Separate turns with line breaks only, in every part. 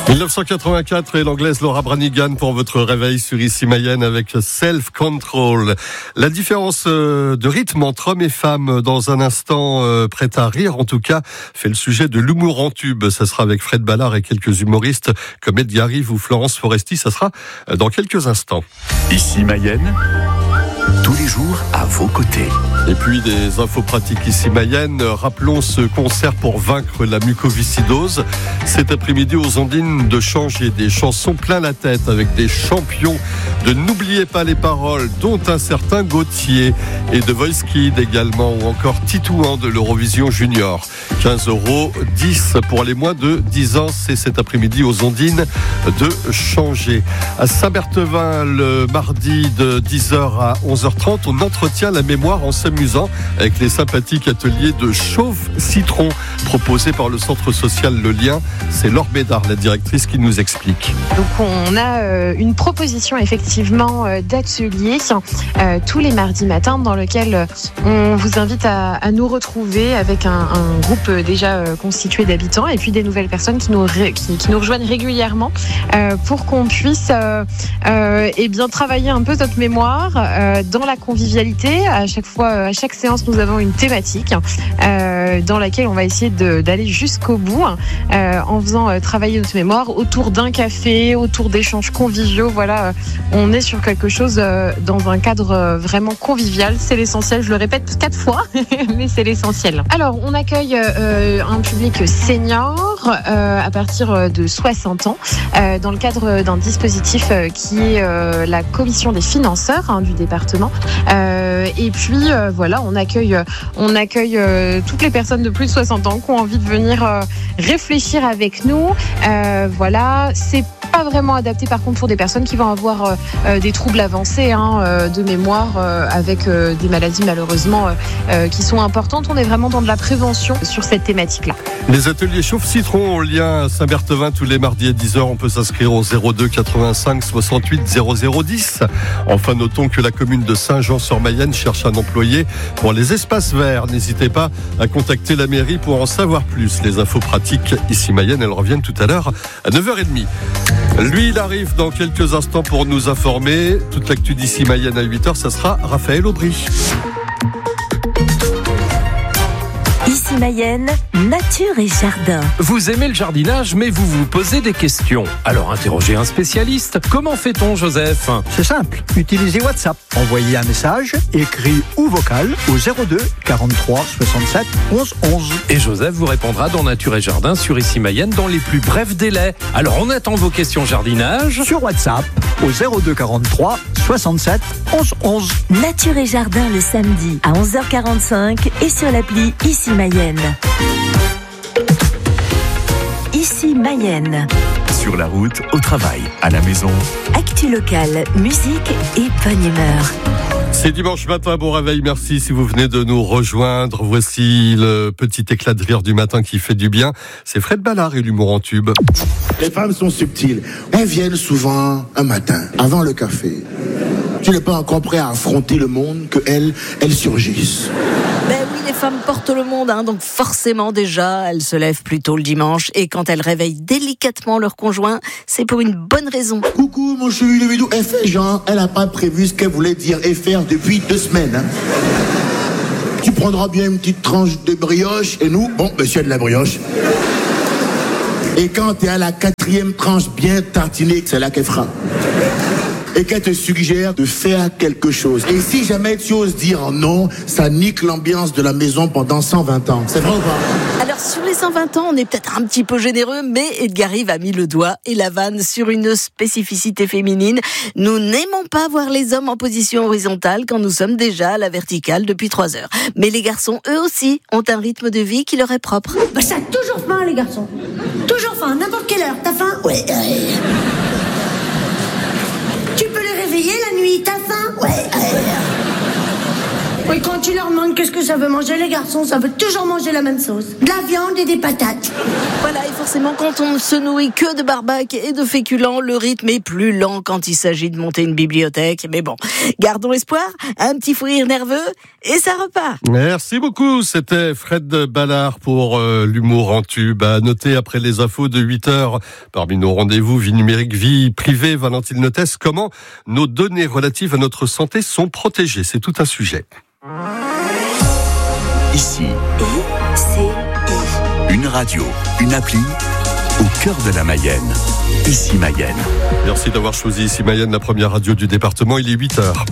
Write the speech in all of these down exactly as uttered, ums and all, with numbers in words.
dix-neuf cent quatre-vingt-quatre et l'anglaise Laura Branigan pour votre réveil sur Ici Mayenne avec Self Control. La différence de rythme entre hommes et femmes dans un instant prêt à rire, en tout cas, fait le sujet de l'humour en tube. Ça sera avec Fred Ballard et quelques humoristes comme Edgar Rive ou Florence Foresti. Ça sera dans quelques instants.
Ici Mayenne, tous les jours à vos côtés.
Et puis des infos pratiques ici Mayenne. Rappelons ce concert pour vaincre la mucoviscidose. Cet après-midi aux Ondines de changer des chansons plein la tête avec des champions de N'oubliez pas les paroles, dont un certain Gauthier, et de Voice Kid également, ou encore Titouan de l'Eurovision Junior. quinze euros, dix pour les moins de dix ans. C'est cet après-midi aux Ondines de changer. À Saint-Berthevin, le mardi de dix heures à onze heures trente, on entretient la mémoire en s'amusant avec les sympathiques ateliers de Chauve Citron proposés par le centre social Le Lien. C'est Laure Bédard, la directrice, qui nous explique.
Donc on a euh, une proposition effectivement euh, d'atelier euh, tous les mardis matins dans lequel euh, on vous invite à, à nous retrouver avec un, un groupe euh, déjà euh, constitué d'habitants et puis des nouvelles personnes qui nous, ré, qui, qui nous rejoignent régulièrement euh, pour qu'on puisse euh, euh, eh bien, travailler un peu notre mémoire euh, dans la convivialité. À chaque fois, à chaque séance, nous avons une thématique euh, dans laquelle on va essayer de, d'aller jusqu'au bout euh, en faisant euh, travailler notre mémoire autour d'un café, autour d'échanges conviviaux. Voilà, euh, on est sur quelque chose euh, dans un cadre euh, vraiment convivial. C'est l'essentiel, je le répète quatre fois, mais c'est l'essentiel. Alors, on accueille euh, un public senior euh, à partir de soixante ans euh, dans le cadre d'un dispositif euh, qui est euh, la commission des financeurs hein, du département. Euh, et puis, euh, voilà, on accueille, on accueille euh, toutes les personnes de plus de soixante ans qui ont envie de venir euh, réfléchir avec nous. Euh, voilà, c'est pas vraiment adapté par contre pour des personnes qui vont avoir euh, des troubles avancés hein, euh, de mémoire euh, avec euh, des maladies malheureusement euh, euh, qui sont importantes. On est vraiment dans de la prévention sur cette thématique-là.
Les ateliers Chauve Citron au Lien à Saint-Berthevin tous les mardis à dix heures. On peut s'inscrire au zéro deux quatre-vingt-cinq soixante-huit zéro zéro dix. Enfin, notons que la commune de Saint-Jean-sur-Mayenne cherche un employé pour les espaces verts. N'hésitez pas à contacter la mairie pour en savoir plus. Les infos pratiques ici Mayenne, elles reviennent tout à l'heure à neuf heures trente. Lui, il arrive dans quelques instants pour nous informer. Toute l'actu d'ici Mayenne à huit heures, ça sera Raphaël Aubry.
Ici Mayenne, nature et jardin.
Vous aimez le jardinage, mais vous vous posez des questions. Alors interrogez un spécialiste. Comment fait-on, Joseph ?
C'est simple. Utilisez WhatsApp. Envoyez un message, écrit ou vocal, au zéro deux quarante-trois soixante-sept onze onze.
Et Joseph vous répondra dans Nature et Jardin sur Ici Mayenne dans les plus brefs délais. Alors on attend vos questions jardinage.
Sur WhatsApp, au zéro deux quarante-trois soixante-sept onze onze.
Nature et Jardin le samedi à onze heures quarante-cinq et sur l'appli Ici Mayenne. Ici Mayenne.
Sur la route, au travail, à la maison.
Actu locale, musique et bonne humeur.
C'est dimanche matin, bon réveil, merci si vous venez de nous rejoindre. Voici le petit éclat de rire du matin qui fait du bien. C'est Fred Ballard et l'humour en tube.
Les femmes sont subtiles. Elles viennent souvent un matin, avant le café. Tu n'es pas encore prêt à affronter le monde que elles, elles surgissent.
Ben oui, les femmes portent le monde, hein, donc forcément déjà, elles se lèvent plus tôt le dimanche et quand elles réveillent délicatement leur conjoint, c'est pour une bonne raison.
Coucou mon chéri le vidéo, elle fait genre, elle n'a pas prévu ce qu'elle voulait dire et faire depuis deux semaines. Hein. Tu prendras bien une petite tranche de brioche et nous, bon, monsieur de la brioche. Et quand t'es à la quatrième tranche bien tartinée, c'est là qu'elle fera. Et qu'elle te suggère de faire quelque chose. Et si jamais tu oses dire non, ça nique l'ambiance de la maison pendant cent vingt ans. C'est vrai ou pas ?
Alors sur les cent vingt ans, on est peut-être un petit peu généreux, mais Edgar Rive a mis le doigt et la vanne sur une spécificité féminine. Nous n'aimons pas voir les hommes en position horizontale quand nous sommes déjà à la verticale depuis trois heures. Mais les garçons, eux aussi, ont un rythme de vie qui leur est propre.
Bah ça a toujours faim les garçons. Toujours faim, n'importe quelle heure. T'as faim ? Ouais. ouais. Tu peux les réveiller la nuit, t'as faim ? Ouais. ouais. Oui, quand tu leur demandes qu'est-ce que ça veut manger les garçons, ça veut toujours manger la même sauce. De la viande et des patates.
Voilà, et forcément, quand on ne se nourrit que de barbac et de féculents, le rythme est plus lent quand il s'agit de monter une bibliothèque. Mais bon, gardons espoir, un petit fou rire nerveux, et ça repart.
Merci beaucoup, c'était Fred Ballard pour euh, l'humour en tube. À noter après les infos de huit heures, parmi nos rendez-vous vie numérique, vie privée, Valentine Notès, comment nos données relatives à notre santé sont protégées. C'est tout un sujet.
Ici,
I C I.
une radio, une appli, au cœur de la Mayenne. Ici Mayenne.
Merci d'avoir choisi Ici Mayenne, la première radio du département. Il est huit heures.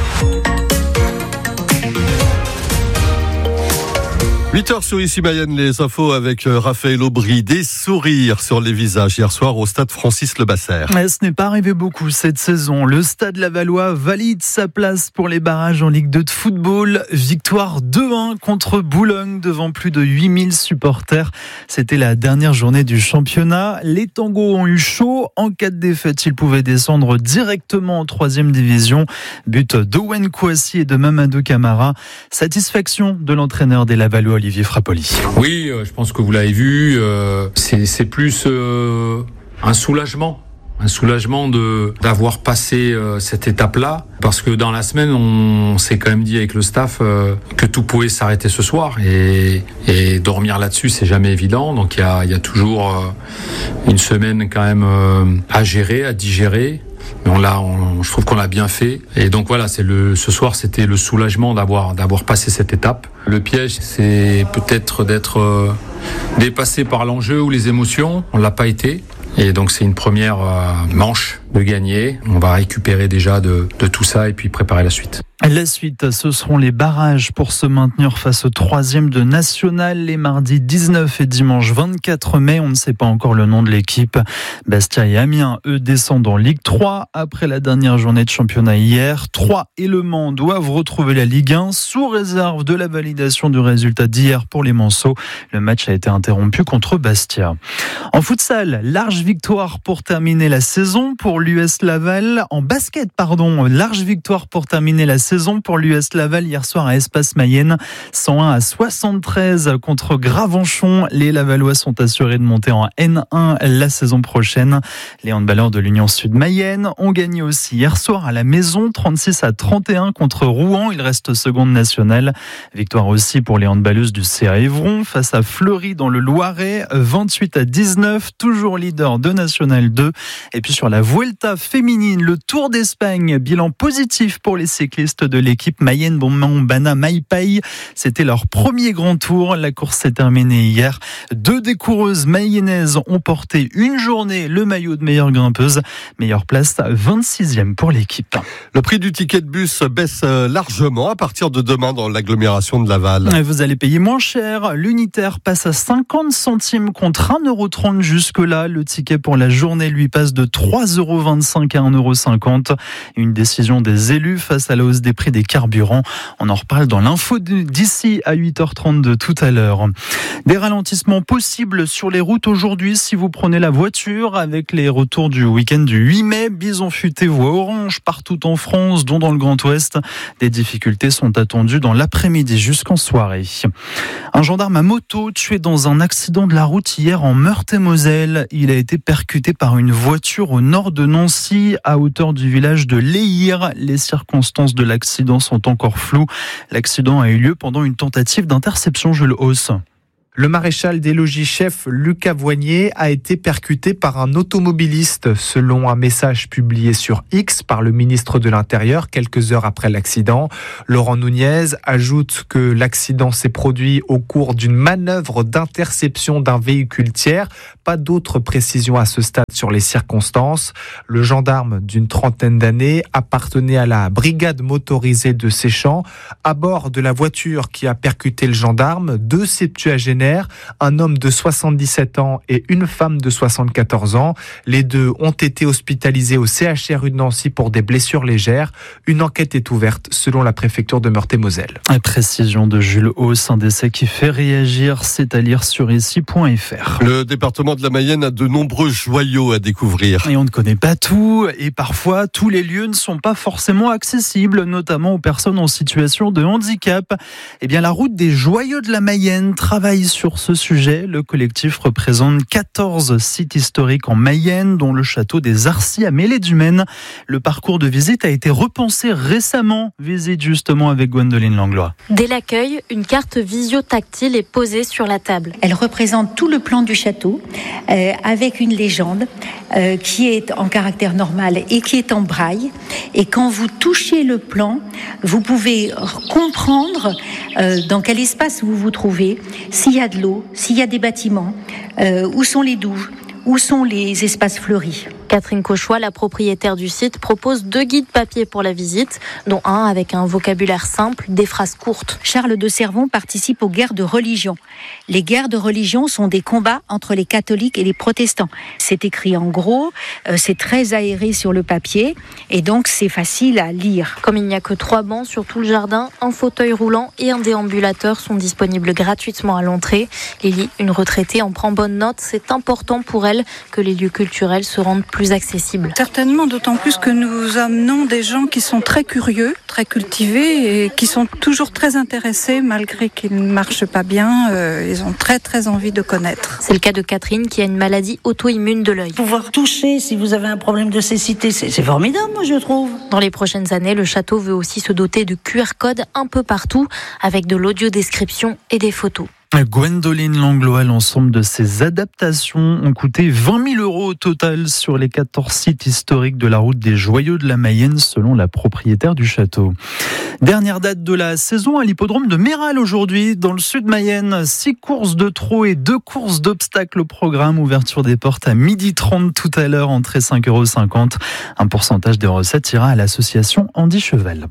huit heures sur Ici Mayenne, les infos avec Raphaël Aubry. Des sourires sur les visages hier soir au stade Francis Lebasser.
Mais ce n'est pas arrivé beaucoup cette saison. Le stade Lavallois valide sa place pour les barrages en Ligue deux de football. Victoire deux un contre Boulogne devant plus de huit mille supporters. C'était la dernière journée du championnat. Les tangos ont eu chaud. En cas de défaite, ils pouvaient descendre directement en troisième division. But d'Owen Kouassi et de Mamadou Camara. Satisfaction de l'entraîneur des Lavallois, Olivier Frappoli.
Oui, euh, je pense que vous l'avez vu, euh, c'est, c'est plus euh, un soulagement. Un soulagement de d'avoir passé euh, cette étape-là, parce que dans la semaine, on s'est quand même dit avec le staff euh, que tout pouvait s'arrêter ce soir, et, et dormir là-dessus, c'est jamais évident. Donc il y a, il y a toujours euh, une semaine quand même euh, à gérer, à digérer. Mais on l'a, on, je trouve qu'on l'a bien fait. Et donc voilà, c'est le, ce soir, c'était le soulagement d'avoir, d'avoir passé cette étape. Le piège, c'est peut-être d'être euh, dépassé par l'enjeu ou les émotions. On l'a pas été. Et donc c'est une première euh, manche de gagner. On va récupérer déjà de, de tout ça et puis préparer la suite.
La suite, ce seront les barrages pour se maintenir face au troisième de national les mardis dix-neuf et dimanche vingt-quatre mai. On ne sait pas encore le nom de l'équipe. Bastia et Amiens, eux, descendent en Ligue trois après la dernière journée de championnat hier. Troyes et Le Mans doivent retrouver la Ligue un sous réserve de la validation du résultat d'hier pour les Manceaux. Le match a été interrompu contre Bastia. En futsal, large victoire pour terminer la saison pour l'U S Laval. En basket, pardon, large victoire pour terminer la saison pour l'U S Laval hier soir à Espace Mayenne. cent un à soixante-treize contre Gravenchon. Les Lavallois sont assurés de monter en N un la saison prochaine. Les handballeurs de l'Union Sud Mayenne ont gagné aussi hier soir à la maison, trente-six à trente et un contre Rouen. Il reste seconde nationale. Victoire aussi pour les handballeuses du C A Évron face à Fleury dans le Loiret, vingt-huit à dix-neuf, toujours leader de National deux. Et puis sur la Vuelta féminine, le Tour d'Espagne, bilan positif pour les cyclistes de l'équipe Mayenne Bana Maipai. C'était leur premier grand tour. La course s'est terminée hier. Deux des coureuses mayennaises ont porté une journée le maillot de meilleure grimpeuse. Meilleure place, vingt-sixième pour l'équipe.
Le prix du ticket de bus baisse largement à partir de demain dans l'agglomération de Laval.
Vous allez payer moins cher. L'unitaire passe à cinquante centimes contre un euro trente jusque-là. Le ticket pour la journée lui passe de trois euros vingt-cinq à un euro cinquante. Une décision des élus face à la hausse des prix des carburants. On en reparle dans l'info d'ici à huit heures trente-deux tout à l'heure. Des ralentissements possibles sur les routes aujourd'hui si vous prenez la voiture avec les retours du week-end du huit mai. Bison futé, voie orange partout en France, dont dans le Grand Ouest. Des difficultés sont attendues dans l'après-midi jusqu'en soirée. Un gendarme à moto tué dans un accident de la route hier en Meurthe-et-Moselle. Il a été percuté par une voiture au nord de Nancy, à hauteur du village de Léhir. Les circonstances de l'accident sont encore floues. L'accident a eu lieu pendant une tentative d'interception, Jules Hauss.
Le maréchal des logis-chefs Lucas Voignier a été percuté par un automobiliste, selon un message publié sur X par le ministre de l'Intérieur quelques heures après l'accident. Laurent Nunez ajoute que l'accident s'est produit au cours d'une manœuvre d'interception d'un véhicule tiers. Pas d'autres précisions à ce stade sur les circonstances. Le gendarme d'une trentaine d'années appartenait à la brigade motorisée de Séchamps. À bord de la voiture qui a percuté le gendarme, deux septuagénaires octogénaires, un homme de soixante-dix-sept ans et une femme de soixante-quatorze ans. Les deux ont été hospitalisés au C H R U de Nancy pour des blessures légères. Une enquête est ouverte selon la préfecture de Meurthe-et-Moselle.
Précision de Jules Hauss, un décès qui fait réagir, c'est à lire sur ici point f r.
Le département de la Mayenne a de nombreux joyaux à découvrir.
Et on ne connaît pas tout, et parfois tous les lieux ne sont pas forcément accessibles, notamment aux personnes en situation de handicap. Eh bien, la route des joyaux de la Mayenne travaille sur ce sujet. Le collectif représente quatorze sites historiques en Mayenne, dont le château des Arcis à Mêlée-du-Maine. Le parcours de visite a été repensé récemment. Visite justement avec Gwendoline Langlois.
Dès l'accueil, une carte visio-tactile est posée sur la table.
Elle représente tout le plan du château euh, avec une légende euh, qui est en caractère normal et qui est en braille. Et quand vous touchez le plan, vous pouvez comprendre euh, dans quel espace vous vous trouvez, s'il y a de l'eau, s'il y a des bâtiments, euh, où sont les douves, où sont les espaces fleuris.
Catherine Cauchois, la propriétaire du site, propose deux guides papier pour la visite, dont un avec un vocabulaire simple, des phrases courtes.
Charles de Servon participe aux guerres de religion. Les guerres de religion sont des combats entre les catholiques et les protestants. C'est écrit en gros, euh, c'est très aéré sur le papier et donc c'est facile à lire.
Comme il n'y a que trois bancs sur tout le jardin, un fauteuil roulant et un déambulateur sont disponibles gratuitement à l'entrée. Lily, une retraitée, en prend bonne note. C'est important pour elle que les lieux culturels se rendent plus accessibles.
Certainement, d'autant plus que nous amenons des gens qui sont très curieux, très cultivés et qui sont toujours très intéressés malgré qu'ils ne marchent pas bien. Euh, ils ont très très envie de connaître.
C'est le cas de Catherine qui a une maladie auto-immune de l'œil.
Pouvoir toucher si vous avez un problème de cécité, c'est, c'est formidable, moi je trouve.
Dans les prochaines années, le château veut aussi se doter de Q R codes un peu partout avec de l'audio-description et des photos.
Gwendoline Langlois, l'ensemble de ces adaptations ont coûté vingt mille euros au total sur les quatorze sites historiques de la route des joyaux de la Mayenne, selon la propriétaire du château. Dernière date de la saison à l'hippodrome de Méral aujourd'hui, dans le sud Mayenne. Six courses de trot et deux courses d'obstacles au programme. Ouverture des portes à midi trente tout à l'heure, entrée cinq euros cinquante. Un pourcentage des recettes ira à l'association Andy Cheval.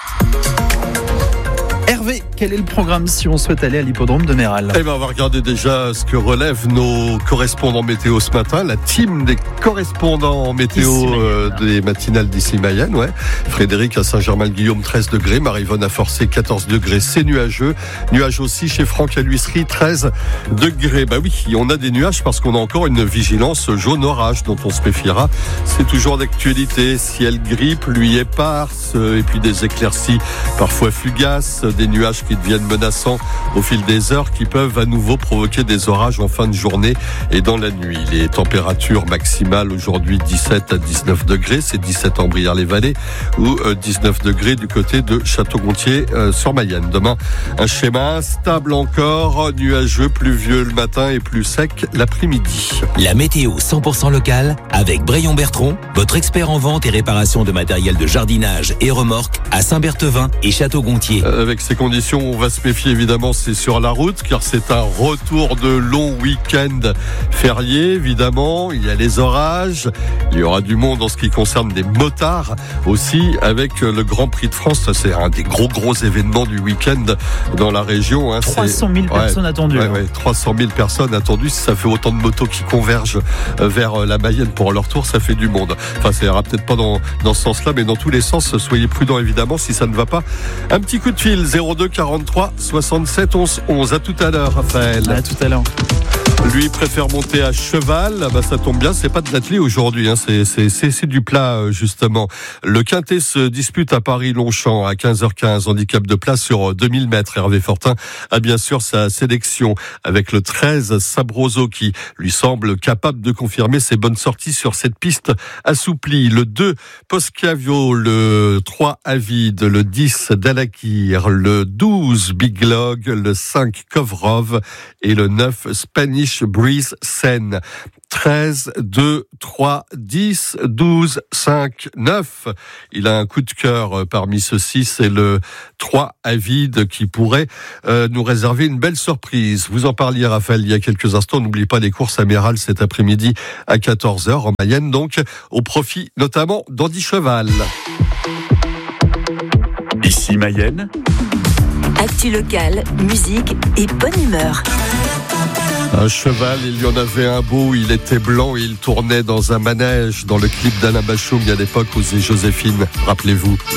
Hervé, quel est le programme si on souhaite aller à l'hippodrome de Méral ?
Eh ben, on va regarder déjà ce que relèvent nos correspondants météo ce matin, la team des correspondants météo euh, des matinales d'ici Mayenne. Ouais. Frédéric à Saint-Germain-le-Guillaume, treize degrés. Marie-Vonne à Forcé, quatorze degrés. C'est nuageux. Nuages aussi chez Franck à l'Huisserie, treize degrés. Bah oui, on a des nuages parce qu'on a encore une vigilance jaune orage dont on se méfiera. C'est toujours d'actualité. Ciel gris, pluie éparse et puis des éclaircies parfois fugaces. Des nuages qui deviennent menaçants au fil des heures, qui peuvent à nouveau provoquer des orages en fin de journée et dans la nuit. Les températures maximales aujourd'hui dix-sept à dix-neuf degrés, c'est dix-sept en Briare-les-Vallées ou dix-neuf degrés du côté de Château-Gontier euh, sur Mayenne. Demain, un schéma stable encore, nuageux, pluvieux le matin et plus sec l'après-midi.
La météo cent pour cent locale avec Brayon Bertrand, votre expert en vente et réparation de matériel de jardinage et remorque à Saint-Berthevin et Château-Gontier.
Euh, avec ces conditions, on va se méfier évidemment, c'est sur la route, car c'est un retour de long week-end férié, évidemment. Il y a les orages, il y aura du monde en ce qui concerne des motards aussi, avec le Grand Prix de France. Ça, c'est un des gros gros événements du week-end dans la région. Hein.
trois cent mille
ouais,
personnes attendues.
Ouais, ouais, trois cent mille personnes attendues. Si ça fait autant de motos qui convergent vers la Mayenne pour leur tour, ça fait du monde. Enfin, ça ira peut-être pas dans, dans ce sens-là, mais dans tous les sens, soyez prudents évidemment si ça ne va pas. Un petit coup de fil, zéro deux quarante-trois soixante-sept onze onze. À tout à l'heure, Raphaël.
À tout à l'heure.
Lui préfère monter à cheval. Bah, ça tombe bien, c'est pas de l'attelé aujourd'hui, hein. c'est, c'est, c'est, c'est du plat, justement. Le Quintet se dispute à Paris-Longchamp à quinze heures quinze. Handicap de place sur deux mille mètres. Hervé Fortin a bien sûr sa sélection avec le treize Sabroso qui lui semble capable de confirmer ses bonnes sorties sur cette piste assouplie. Le deux Poscavio, le trois Avide, le dix Dalakir, le douze Big Log, le cinq Kovrov et le neuf Spanish Breeze Sen. treize, deux, trois, dix, douze, cinq, neuf. Il a un coup de cœur parmi ceux-ci, c'est le trois Avide qui pourrait euh, nous réserver une belle surprise. Vous en parliez, Raphaël, il y a quelques instants. N'oubliez pas les courses à Méral cet après-midi à quatorze heures en Mayenne, donc au profit notamment d'Andy Cheval.
Ici Mayenne,
Actu locale, musique et bonne humeur.
Un cheval, il y en avait un beau, il était blanc et il tournait dans un manège dans le clip d'Alain Bachung à l'époque où faisait Joséphine, rappelez-vous.